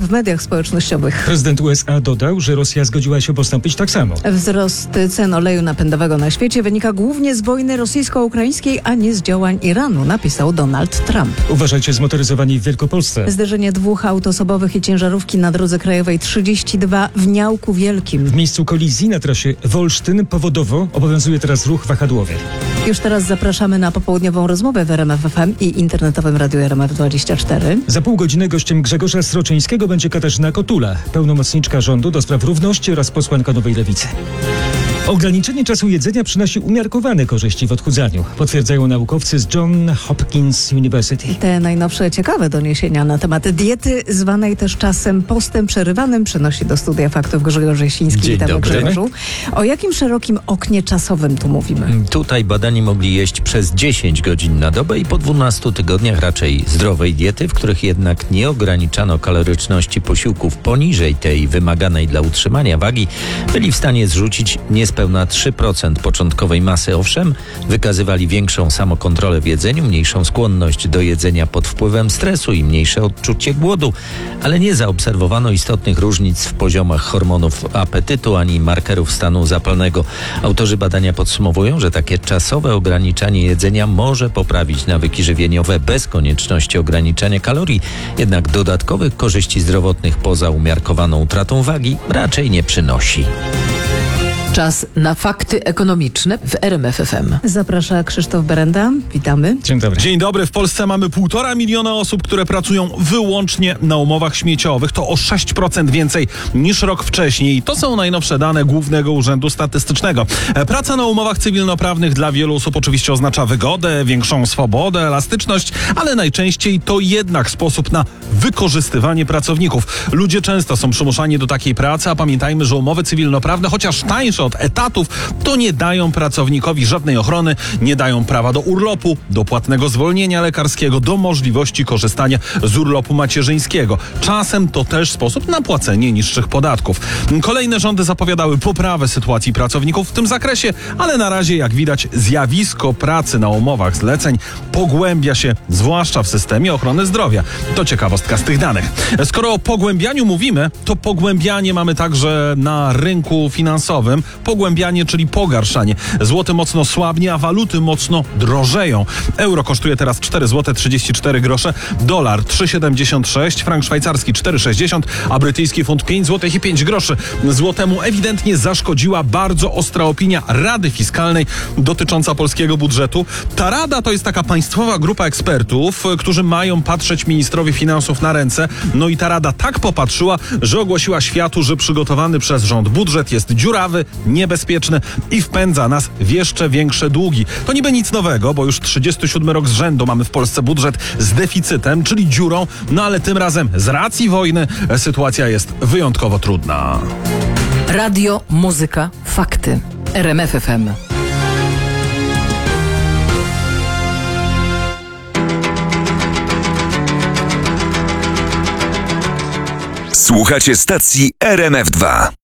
w mediach społecznościowych. Prezydent USA dodał, że Rosja zgodziła się postąpić tak samo. Wzrost cen oleju napędowego na świecie wynika głównie z wojny rosyjsko-ukraińskiej, a nie z działań Iranu, napisał Donald Trump. Uważajcie, zmotoryzowani w Wielkopolsce. Zderzenie dwóch aut osobowych i ciężarówki na drodze krajowej 32 w Niałku Wielkim. W miejscu kolizji na trasie Wolsztyn powodowo obowiązuje teraz ruch wahadłowy. Już teraz zapraszamy na popołudniową rozmowę w RMF FM i internetowym radiu RMF24. Za pół godziny gościem Grzegorza Sroczyńskiego będzie Katarzyna Kotula, pełnomocniczka rządu do spraw równości oraz posłanka Nowej Lewicy. Ograniczenie czasu jedzenia przynosi umiarkowane korzyści w odchudzaniu, potwierdzają naukowcy z Johns Hopkins University. Te najnowsze ciekawe doniesienia na temat diety, zwanej też czasem postem przerywanym, przynosi do studia faktów Grzegorz Jasiński. Dzień Witamy, dobry. Grzegorzu. O jakim szerokim oknie czasowym tu mówimy? Tutaj badani mogli jeść przez 10 godzin na dobę i po 12 tygodniach raczej zdrowej diety, w których jednak nie ograniczano kaloryczności posiłków poniżej tej wymaganej dla utrzymania wagi, byli w stanie zrzucić niespełna 3% początkowej masy. Owszem, wykazywali większą samokontrolę w jedzeniu, mniejszą skłonność do jedzenia pod wpływem stresu i mniejsze odczucie głodu, ale nie zaobserwowano istotnych różnic w poziomach hormonów apetytu ani markerów stanu zapalnego. Autorzy badania podsumowują, że takie czasowe ograniczanie jedzenia może poprawić nawyki żywieniowe bez konieczności ograniczania kalorii, jednak dodatkowych korzyści zdrowotnych poza umiarkowaną utratą wagi raczej nie przynosi. Czas na fakty ekonomiczne w RMF FM. Zaprasza Krzysztof Berenda. Witamy. Dzień dobry. Dzień dobry. W Polsce mamy 1,5 miliona osób, które pracują wyłącznie na umowach śmieciowych. To o 6% więcej niż rok wcześniej. I to są najnowsze dane Głównego Urzędu Statystycznego. Praca na umowach cywilnoprawnych dla wielu osób oczywiście oznacza wygodę, większą swobodę, elastyczność, ale najczęściej to jednak sposób na wykorzystywanie pracowników. Ludzie często są przymuszani do takiej pracy, a pamiętajmy, że umowy cywilnoprawne, chociaż tańsze od etatów, to nie dają pracownikowi żadnej ochrony, nie dają prawa do urlopu, do płatnego zwolnienia lekarskiego, do możliwości korzystania z urlopu macierzyńskiego. Czasem to też sposób na płacenie niższych podatków. Kolejne rządy zapowiadały poprawę sytuacji pracowników w tym zakresie, ale na razie, jak widać, zjawisko pracy na umowach zleceń pogłębia się, zwłaszcza w systemie ochrony zdrowia. To ciekawostka z tych danych. Skoro o pogłębianiu mówimy, to pogłębianie mamy także na rynku finansowym. Pogłębianie, czyli pogarszanie. Złoty mocno słabnie, a waluty mocno drożeją. Euro kosztuje teraz 4 zł 34 grosze, dolar 3,76, frank szwajcarski 4,60, a brytyjski funt 5 zł i 5 groszy. Złotemu ewidentnie zaszkodziła bardzo ostra opinia Rady Fiskalnej dotycząca polskiego budżetu. Ta rada to jest taka państwowa grupa ekspertów, którzy mają patrzeć ministrowi finansów na ręce. No i ta rada tak popatrzyła, że ogłosiła światu, że przygotowany przez rząd budżet jest dziurawy, niebezpieczny i wpędza nas w jeszcze większe długi. To niby nic nowego, bo już 37 rok z rzędu mamy w Polsce budżet z deficytem, czyli dziurą, no ale tym razem z racji wojny sytuacja jest wyjątkowo trudna. Radio, muzyka, fakty. RMF FM. Słuchacie stacji RMF2.